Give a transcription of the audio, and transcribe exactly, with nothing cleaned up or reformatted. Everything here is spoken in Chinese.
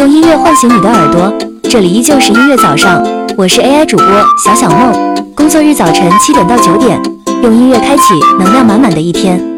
用音乐唤醒你的耳朵，这里依旧是音乐早上，我是 A I 主播小小梦。工作日早晨七点到九点，用音乐开启能量满满的一天。